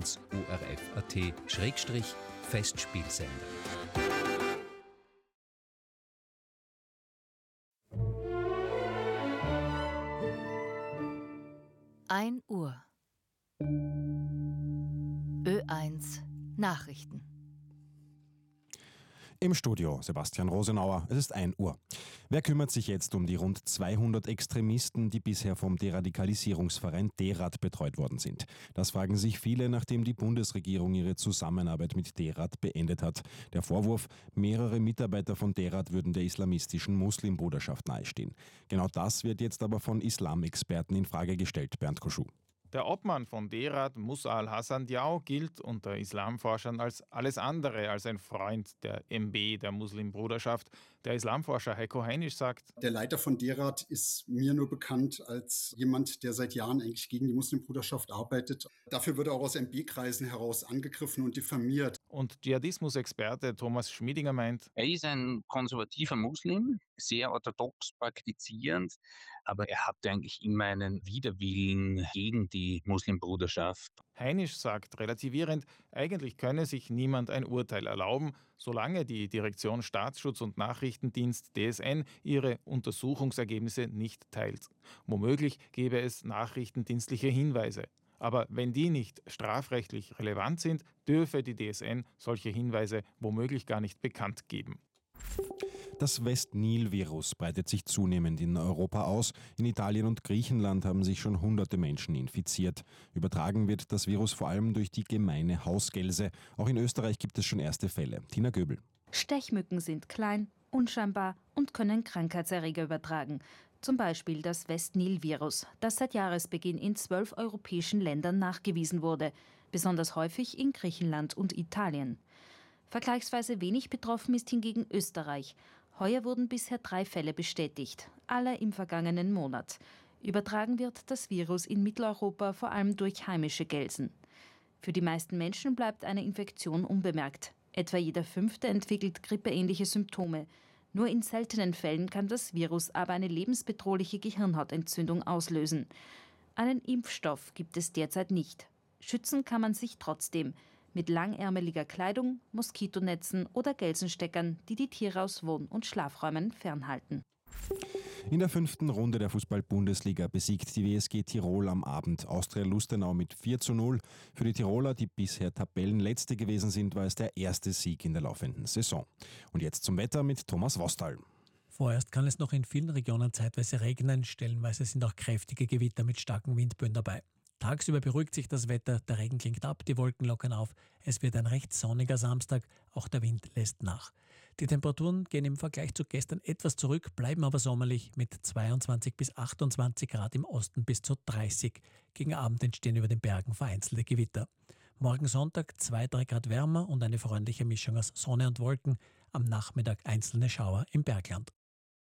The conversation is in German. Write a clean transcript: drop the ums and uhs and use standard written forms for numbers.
Ö1 ORF.at/Festspielsender. Uhr. Ö1 Nachrichten. Im Studio Sebastian Rosenauer, es ist 1 Uhr. Wer kümmert sich jetzt um die rund 200 Extremisten, die bisher vom Deradikalisierungsverein DERAD betreut worden sind? Das fragen sich viele, nachdem die Bundesregierung ihre Zusammenarbeit mit DERAD beendet hat. Der Vorwurf, mehrere Mitarbeiter von DERAD würden der islamistischen Muslimbruderschaft nahestehen. Genau das wird jetzt aber von Islamexperten in Frage gestellt, Bernd Koschuh. Der Obmann von DERAD, Musa al-Hassan Diao, gilt unter Islamforschern als alles andere als ein Freund der MB, der Muslimbruderschaft. Der Islamforscher Heiko Heinisch sagt: Der Leiter von DERAD ist mir nur bekannt als jemand, der seit Jahren eigentlich gegen die Muslimbruderschaft arbeitet. Dafür wird er auch aus MB-Kreisen heraus angegriffen und diffamiert. Und Dschihadismus-Experte Thomas Schmiedinger meint: Er ist ein konservativer Muslim, sehr orthodox praktizierend, aber er hatte eigentlich immer einen Widerwillen gegen die Muslimbruderschaft. Heinisch sagt relativierend, eigentlich könne sich niemand ein Urteil erlauben, solange die Direktion Staatsschutz und Nachrichtendienst DSN ihre Untersuchungsergebnisse nicht teilt. Womöglich gäbe es nachrichtendienstliche Hinweise. Aber wenn die nicht strafrechtlich relevant sind, dürfe die DSN solche Hinweise womöglich gar nicht bekannt geben. Das West-Nil-Virus breitet sich zunehmend in Europa aus. In Italien und Griechenland haben sich schon hunderte Menschen infiziert. Übertragen wird das Virus vor allem durch die gemeine Hausgelse. Auch in Österreich gibt es schon erste Fälle. Tina Göbel. Stechmücken sind klein, unscheinbar und können Krankheitserreger übertragen. Zum Beispiel das West-Nil-Virus, das seit Jahresbeginn in 12 europäischen Ländern nachgewiesen wurde. Besonders häufig in Griechenland und Italien. Vergleichsweise wenig betroffen ist hingegen Österreich. Heuer wurden bisher 3 Fälle bestätigt, alle im vergangenen Monat. Übertragen wird das Virus in Mitteleuropa vor allem durch heimische Gelsen. Für die meisten Menschen bleibt eine Infektion unbemerkt. Etwa jeder 5. entwickelt grippeähnliche Symptome. Nur in seltenen Fällen kann das Virus aber eine lebensbedrohliche Gehirnhautentzündung auslösen. Einen Impfstoff gibt es derzeit nicht. Schützen kann man sich trotzdem. Mit langärmeliger Kleidung, Moskitonetzen oder Gelsensteckern, die die Tiere aus Wohn- und Schlafräumen fernhalten. In der 5. Runde der Fußball-Bundesliga besiegt die WSG Tirol am Abend Austria Lustenau mit 4:0. Für die Tiroler, die bisher Tabellenletzte gewesen sind, war es der erste Sieg in der laufenden Saison. Und jetzt zum Wetter mit Thomas Wostal. Vorerst kann es noch in vielen Regionen zeitweise regnen, stellenweise sind auch kräftige Gewitter mit starken Windböen dabei. Tagsüber beruhigt sich das Wetter, der Regen klingt ab, die Wolken lockern auf. Es wird ein recht sonniger Samstag, auch der Wind lässt nach. Die Temperaturen gehen im Vergleich zu gestern etwas zurück, bleiben aber sommerlich mit 22 bis 28 Grad im Osten bis zu 30. Gegen Abend entstehen über den Bergen vereinzelte Gewitter. Morgen Sonntag 2-3 Grad wärmer und eine freundliche Mischung aus Sonne und Wolken. Am Nachmittag einzelne Schauer im Bergland.